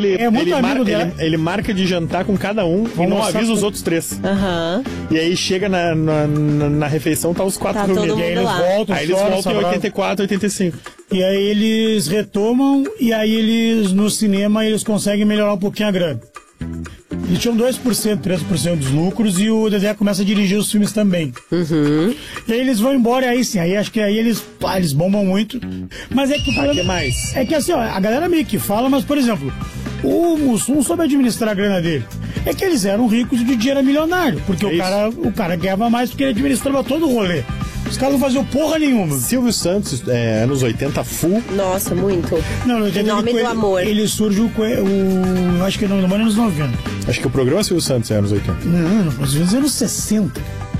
É muito amigo dela. Ele marca de jantar com cada um e não avisa os outros 3. E aí chega na refeição, tá os 4 reunidos. E aí eles voltam, aí eles voltam em 84, 85. E aí eles retomam, e aí eles, no cinema, eles conseguem melhorar um pouquinho a grana. Eles tinham 2%, 3% dos lucros, e o Dedé começa a dirigir os filmes também. E aí eles vão embora, e aí sim, aí acho que aí eles bombam muito. Mas é que o problema, que mais? é que assim, ó, a galera meio que fala, mas por exemplo, o Mussum soube administrar a grana dele. É que eles eram ricos e o Didi era milionário, porque o cara ganhava mais porque ele administrava todo o rolê. Os caras não faziam porra nenhuma. Silvio Santos, anos 80, full. Nossa, muito. Não, Em nome do amor. Ele surge acho que no anos 90. Acho que o programa Silvio Santos é anos 80. Não, nos anos 60.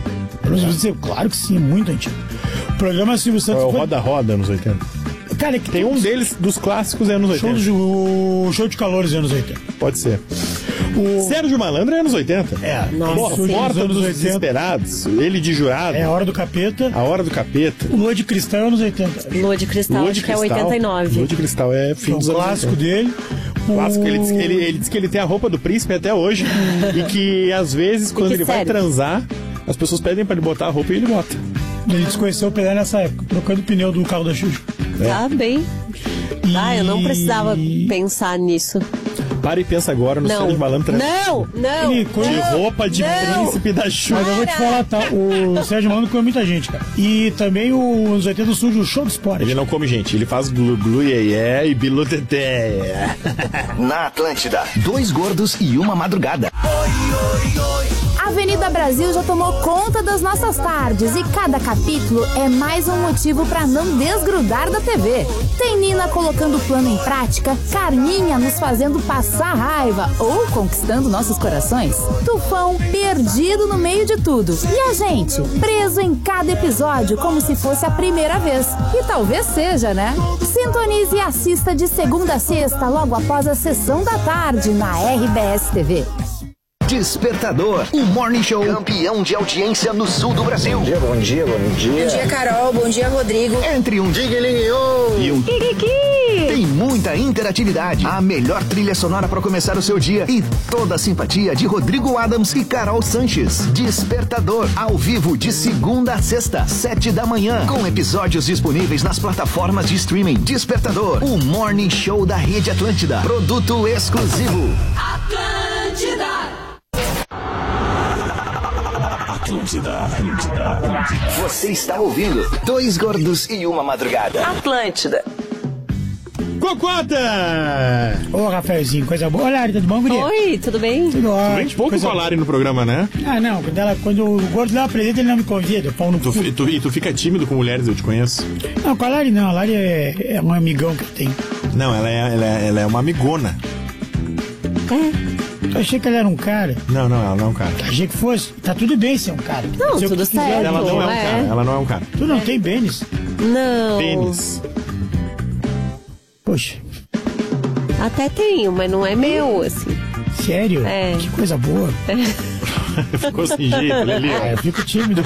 Claro que sim, é muito antigo. O programa Silvio Santos. É o Roda Roda, anos 80. Cara, é que tem um deles, dos clássicos, é anos 80. Show de Calores, anos 80. Pode ser. Sérgio Malandro é anos 80. Nossa, Porta dos Desesperados, Ele de Jurado. É a Hora do Capeta. A Hora do Capeta. O Lua de Cristal é anos 80. Lua de Cristal, acho que é 89. Lua de Cristal é fim dos anos 80. O clássico dele. Clássico, ele diz que ele tem a roupa do príncipe até hoje. E que às vezes, quando ele vai transar, as pessoas pedem pra ele botar a roupa e ele bota. Ele desconheceu o Pelé nessa época, trocando o pneu do carro da Xuxa. Tá bem. Eu não precisava pensar nisso. Para e pensa agora no Sérgio Malandro. Não. De roupa de príncipe da Xuxa. Mas eu vou te falar, tá? O Sérgio Malandro come muita gente, cara. E também os 80 surge o Show do Esporte. Ele não come gente, ele faz glu-glu e bilu teté. Na Atlântida, 2 gordos e uma madrugada. A Avenida Brasil já tomou conta das nossas tardes e cada capítulo é mais um motivo para não desgrudar da TV. Tem Nina colocando o plano em prática, Carminha nos fazendo passar raiva ou conquistando nossos corações, Tufão perdido no meio de tudo e a gente preso em cada episódio como se fosse a primeira vez. E talvez seja, né? Sintonize e assista de segunda a sexta logo após a sessão da tarde na RBS TV. Despertador, o Morning Show campeão de audiência no sul do Brasil. Bom dia. Bom dia, Carol. Bom dia, Rodrigo. Entre um Digue-Ligue-Oh e um Kikiki. Tem muita interatividade, a melhor trilha sonora para começar o seu dia e toda a simpatia de Rodrigo Adams e Carol Sanches. Despertador, ao vivo de segunda a sexta, 7 da manhã, com episódios disponíveis nas plataformas de streaming. Despertador, o Morning Show da Rede Atlântida. Produto exclusivo. Atlântida. Você está ouvindo 2 gordos e uma madrugada. Atlântida. Cocota! Ô, Rafaelzinho, coisa boa. Olha, tudo bom, guria? Oi, tudo bem? Tudo ótimo. Pouco com a Lari no programa, né? Não, quando o gordo lá apresenta, ele não me convida. Pau no cu. Tu fica tímido com mulheres, eu te conheço. Não, com a Lari não. A Lari é um amigão que eu tenho. Não, ela é uma amigona. Eu achei que ela era um cara. Não, ela não é um cara. Achei que fosse. Tá tudo bem ser um cara. Não, tudo certo. Ela não é um cara. Ela não é um cara. Tu não tem pênis? Não. Pênis. Poxa. Até tenho, mas não é meu, assim. Sério? É. Que coisa boa. Ficou sem jeito, Lili. Eu fico tímido.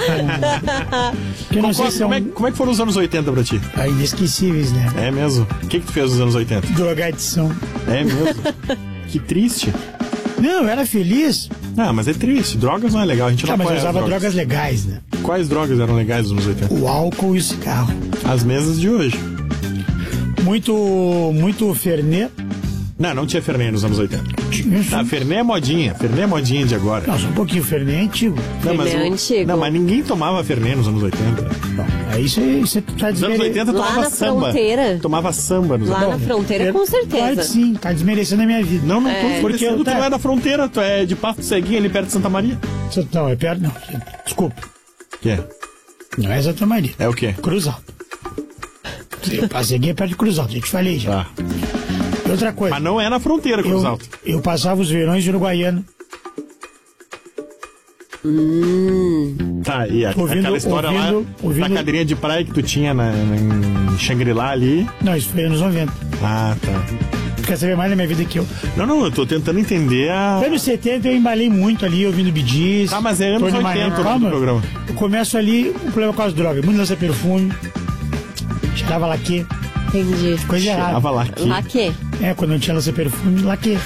Como é que foram os anos 80 pra ti? Inesquecíveis, né? É mesmo? O que tu fez nos anos 80? Drogadição. É mesmo? Que triste. Não, eu era feliz. Ah, mas é triste. Drogas não é legal. A gente não mas eu usava drogas legais, né? Quais drogas eram legais nos anos 80? O álcool e o cigarro. As mesas de hoje. Muito Fernet. Não tinha Fernet nos anos 80. Fernet é modinha. Fernet é modinha de agora. Não, só um pouquinho. Fernet é antigo. Fernet é antigo. Não, mas ninguém tomava Fernet nos anos 80. Não, aí você tá nos anos 80 lá tomava na samba. Fronteira. Tomava samba nos lá anos 80. Na fronteira, com certeza. Claro que sim. Tá desmerecendo a minha vida. Não tô desmerecendo. Tu não é da fronteira. Tu é de Pasto Ceguinho, ali perto de Santa Maria. Não, é perto. Não, desculpa. O que é? Não é Santa Maria. É o quê? Cruz Alta. Pasto Ceguinho é perto de Cruz Alta. Eu te falei já. E outra coisa. Mas não é na fronteira, Cruz Alta. Eu passava os verões de Uruguaiana. Tá, e aquela história da cadeirinha de praia que tu tinha em Shangri-La ali? Não, isso foi anos 90. Ah, tá. Quer saber mais da minha vida que eu? Não, eu tô tentando entender a... Anos 70 eu embalei muito ali, ouvindo Bee Gees. Tá, mas é anos 80 no programa. Eu começo ali, o problema com as drogas. Muito lança-perfume, cheirava laque. Entendi. Coisa errada. Cheirava laque. Laque? Quando não tinha lança-perfume, laque.